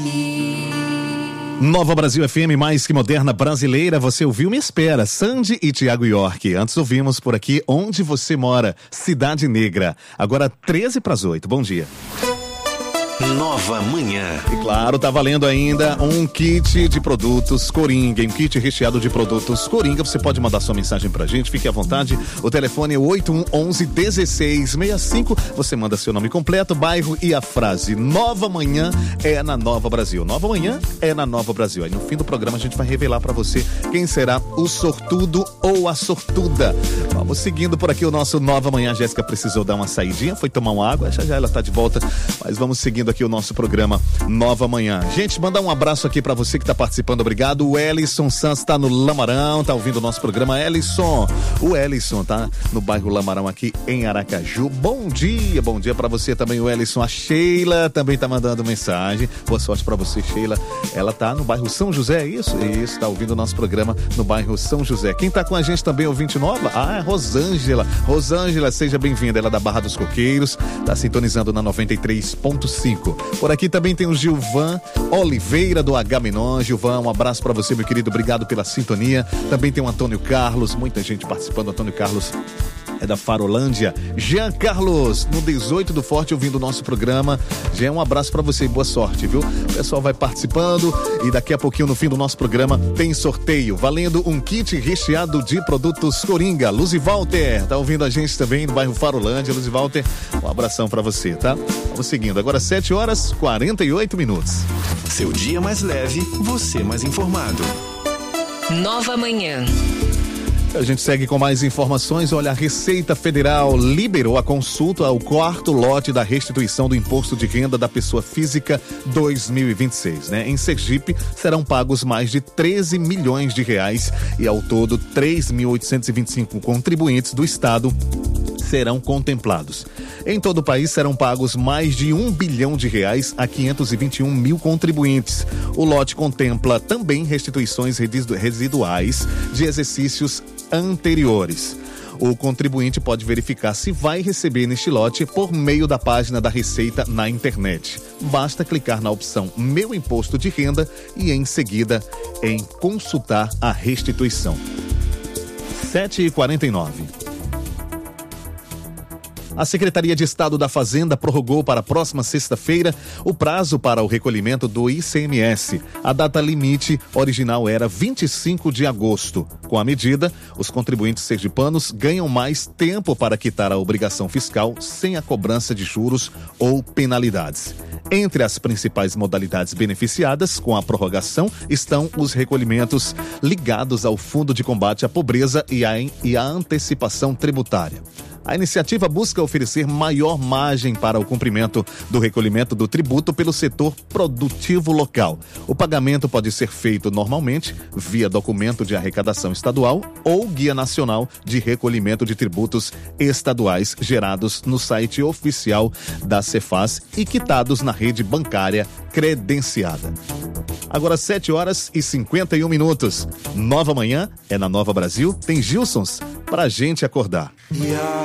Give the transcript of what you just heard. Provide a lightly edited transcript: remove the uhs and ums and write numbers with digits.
Nova Brasil FM, mais que moderna brasileira. Você ouviu Me Espera, Sandy e Tiago York. Antes ouvimos por aqui Onde Você Mora, Cidade Negra. Agora 7:50. Bom dia. Nova Manhã. E claro, tá valendo ainda um kit de produtos Coringa, um kit recheado de produtos Coringa. Você pode mandar sua mensagem pra gente, fique à vontade. O telefone é 8111-1665. Você manda seu nome completo, bairro e a frase Nova Manhã é na Nova Brasil. Nova Manhã é na Nova Brasil. Aí no fim do programa a gente vai revelar pra você quem será o sortudo ou a sortuda. Vamos seguindo por aqui o nosso Nova Manhã. A Jéssica precisou dar uma saidinha, foi tomar uma água, já ela tá de volta, mas vamos seguindo aqui o nosso programa Nova Manhã. Gente, mandar um abraço aqui pra você que tá participando, obrigado. O Ellison Santos tá no Lamarão, tá ouvindo o nosso programa. Ellison, o Ellison tá no bairro Lamarão aqui em Aracaju. Bom dia pra você também, o Ellison. A Sheila também tá mandando mensagem. Boa sorte pra você, Sheila. Ela tá no bairro São José, é isso? Isso, tá ouvindo o nosso programa no bairro São José. Quem tá com a gente também, ouvinte nova? Ah, é Rosângela. Rosângela, seja bem-vinda. Ela é da Barra dos Coqueiros, tá sintonizando na 93.5. Por aqui também tem o Gilvan Oliveira do H-Menon. Gilvan, um abraço pra você, meu querido, obrigado pela sintonia. Também tem o Antônio Carlos, muita gente participando. Antônio Carlos é da Farolândia. Jean Carlos, no 18 do Forte, ouvindo o nosso programa. Jean, um abraço pra você e boa sorte, viu? O pessoal vai participando e daqui a pouquinho, no fim do nosso programa, tem sorteio, valendo um kit recheado de produtos Coringa. Luzi Walter, tá ouvindo a gente também no bairro Farolândia. Luzi Walter, um abração pra você, tá? Vamos seguindo, agora 7:48. Seu dia mais leve, você mais informado. Nova Manhã. A gente segue com mais informações. Olha, a Receita Federal liberou a consulta ao 4º lote da restituição do Imposto de Renda da Pessoa Física 2026, né? Em Sergipe, serão pagos mais de 13 milhões de reais e ao todo 3.825 contribuintes do estado serão contemplados. Em todo o país serão pagos mais de R$1 bilhão a 521 mil contribuintes. O lote contempla também restituições residuais de exercícios anteriores. O contribuinte pode verificar se vai receber neste lote por meio da página da Receita na internet. Basta clicar na opção Meu Imposto de Renda e em seguida em consultar a restituição. 7:49. A Secretaria de Estado da Fazenda prorrogou para a próxima sexta-feira o prazo para o recolhimento do ICMS. A data limite original era 25 de agosto. Com a medida, os contribuintes sergipanos ganham mais tempo para quitar a obrigação fiscal sem a cobrança de juros ou penalidades. Entre as principais modalidades beneficiadas com a prorrogação estão os recolhimentos ligados ao Fundo de Combate à Pobreza e à antecipação tributária. A iniciativa busca oferecer maior margem para o cumprimento do recolhimento do tributo pelo setor produtivo local. O pagamento pode ser feito normalmente via documento de arrecadação estadual ou Guia Nacional de Recolhimento de Tributos Estaduais gerados no site oficial da Cefaz e quitados na rede bancária credenciada. Agora 7:51. Nova Manhã é na Nova Brasil. Tem Gilsons pra gente acordar.